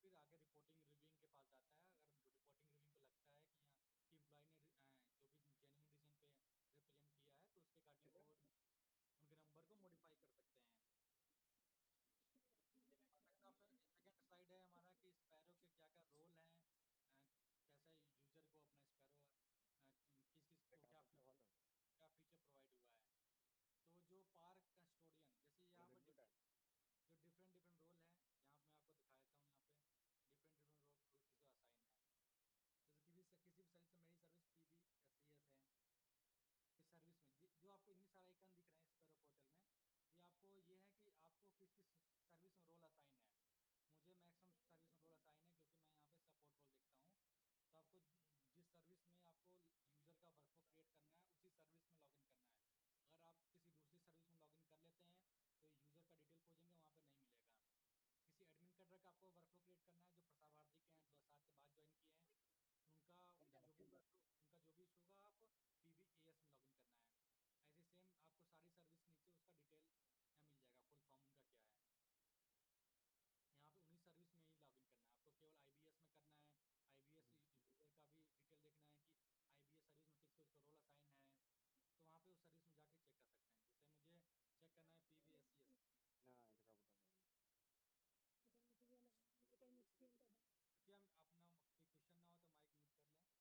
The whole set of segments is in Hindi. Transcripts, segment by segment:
फिर आगे रिपोर्टिंग रिव्यूइंग के पास जाता है। अगर रिपोर्टिंग रिव्यूइंग को लगता है कि यहाँ कि एम्प्लॉय ने जो भी जेन्युइन रीजन पे रिप्रेजेंट किया है, तो उसके अकॉर्डिंग वो उनके नंबर को मॉडिफाई कर सकते हैं। और सेकंड स्लाइड है हमारा कि स्पैरो के क्या क्या रोल हैं, कैसे यूजर को अपना स्पैरो किस किस को क्या फीचर प्रोवाइड हुआ है। तो जो पार्क कस्टोडियन, जैसे यहाँ पर जो डिफरेंट डिफरेंट रोल है, यहाँ मैं आपको दिखा देता हूँ। यहाँ पे डिफरेंट डिफरेंट रोल किसी को असाइन है। जैसे किसी भी सर्विस में मेरी सर्विस PBSES है। इस सर्विस में जो आपको इतनी सारे आइकन दिख रहे हैं स्पैरो पोर्टल में, ये आपको ये है कि आपको किस किस सर्विस में रोल असाइन है। मुझे मैक्सिमम सर्विस में रोल असाइन है क्योंकि मैं यहाँ पे सपोर्ट रोल देखता हूँ। तो आपको जिस सर्विस में आपको यूजर का वर्कफ्लो क्रिएट करना है, उसी सर्विस में लॉगिन करना है। अगर आप किसी दूसरी सर्विस में लॉगिन कर लेते हैं तो यूजर का डिटेल खोजेंगे, वहाँ पे नहीं मिलेगा। किसी एडमिन कैडर का आपको वर्कफ्लो क्रिएट करना है जो प्रसार भारती के हैं, 2007 के बाद ज्वाइन किए हैं, उनका उनका जो भी इशू होगा, आप PBAS में लॉगिन करना है। ऐसे सेम आपको सारी सर्विस नीचे उसका डिटेल यहाँ मिल जाएगा, फुल फॉर्म उनका क्या है। यहाँ पे उन्हीं सर्विस में ही लॉगिन करना है आपको, केवल IBS में करना है। IBS यूजर का भी डिटेल देखना है कि IBS सर्विस में किसको इसको रोल असाइन है, तो वहाँ पे उस सर्विस में जाके चेक कर सकते हैं। जैसे मुझे चेक करना है PBSES। कृपया अपना कोई क्वेश्चन ना हो तो माइक म्यूट कर लें।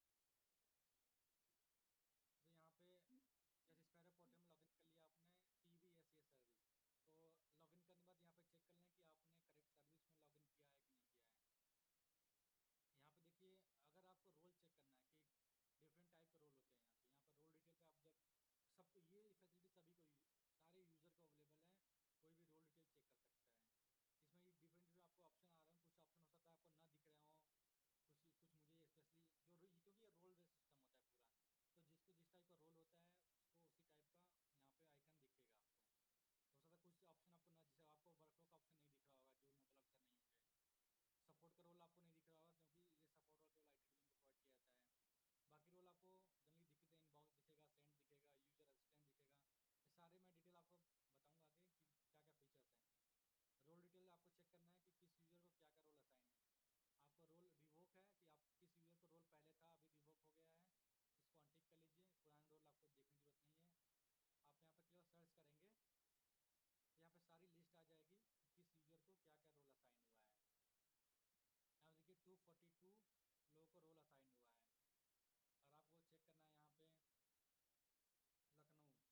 तो यहाँ पे जैसे स्पैरो पोर्टल में लॉगिन कर लिया आपने PBSES सर्विस, तो लॉगिन करने के बाद यहाँ पे चेक कर लें कि आपने करेक्ट सर्विस में लॉगिन किया है कि नहीं किया है। यहाँ पे देखिए, अगर आपको रोल चेक करना है कि डिफरेंट टाइप के रोल होते हैं, यहाँ पर रोल डिटेल पे आप जब सबको ये फैसिलिटी सभी को सारे यूजर को अवेलेबल है, कोई भी रोल डिटेल चेक कर सकता है। इसमें ये डिफरेंट डिफरेंट आपको ऑप्शन आ रहे हैं। कुछ ऑप्शन हो सकता है आपको ना दिख रहे हो, कुछ कुछ मुझे स्पेशली क्योंकि ये रोल बेस्ड सिस्टम होता है पूरा, तो जिसको जिस टाइप का रोल होता है उसको उसी टाइप का यहाँ पे आइकन दिखेगा आपको। तो हो सकता है कुछ ऑप्शन आपको ना, जैसे आपको वर्कफ्लो का ऑप्शन नहीं दिख रहा होगा जो नोडल ऑफिसर नहीं होंगे। सपोर्ट का रोल आपको नहीं दिख रहा होगा क्योंकि ये सपोर्ट रोल केवल IT डिवीजन को प्रोवाइड किया जाता है। बाकी रोल आपको जनरली दिखते हैं, इनबॉक्स दिखेगा, सेंड दिखेगा, यूजर असिस्टेंट दिखेगा। ये सारे मैं डिटेल आपको बताऊंगा आगे कि क्या क्या फीचर्स हैं। रोल डिटेल आपको चेक करना है कि किस यूजर को क्या क्या रोल असाइन है। आपको रोल रिवोक है कि आप किस यूजर को रोल पहले था अभी रिवोक हो गया है, इसको अनटिक कर लीजिए। पुराने रोल आपको देखने की जरूरत नहीं है। आप यहाँ पे केवल सर्च करेंगे, यहाँ पे सारी लिस्ट आ जाएगी कि किस यूजर को क्या क्या रोल असाइन हुआ है। यहाँ देखिए 242 लोगों को रोल असाइन हुआ है। और आपको चेक करना है यहाँ पे लखनऊ,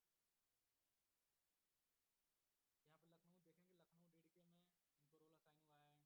यहाँ पे लखनऊ देखेंगे, लखनऊ DDK में इनको रोल असाइन हुआ है,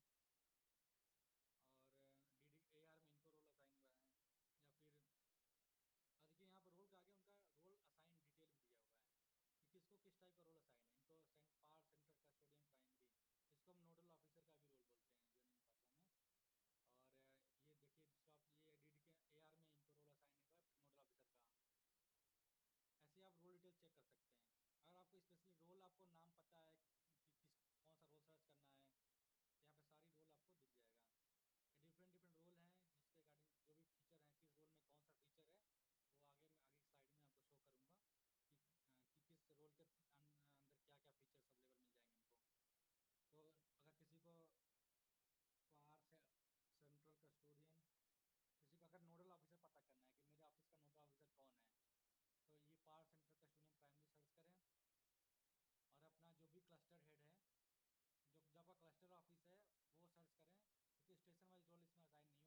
और AR में इनको रोल असाइन हुआ है। या फिर देखिए यहाँ पर रोल के आगे उनका रोल असाइन डिटेल भी दिया हुआ है कि किसको किस टाइप का रोल असाइन है। इनको पार सेंटर कस्टोडियन प्राइमरी, इसको हम नोडल ऑफिसर का भी रोल बोलते हैं यूनियन भाषा में। और ये देखिए दूसरा ये DDK AR में इनको रोल असाइन हुआ है नोडल ऑफिसर का। ऐसे आप रोल डिटेल चेक कर सकते हैं। अगर आपको स्पेशली रोल आपको नाम पता है कि किस कौन सा रोल सर्च करना है, तो यहाँ पे सारी रोल आपको दिख जाएगा। ये डिफरेंट डिफरेंट रोल हैं जिसके अकॉर्डिंग जो भी फीचर हैं, किस रोल में कौन सा फीचर है, वो आगे की स्लाइड में आपको शो करूँगा कि किस रोल के अंदर क्या क्या फीचर्स अवेलेबल मिल जाएंगे इनको। तो अगर किसी को पार से सेंट्रल कस्टोडियन, किसी को अगर नोडल ऑफिसर पता करना है कि मेरे ऑफिस का नोडल ऑफिसर कौन है, तो ये पार सेंट्रल कस्टोडियन प्राइमरी सर्च करें। और अपना जो भी क्लस्टर हेड है, जो आपका क्लस्टर ऑफिस है, वो सर्च करें, क्योंकि स्टेशन वाइज रोल इसमें असाइन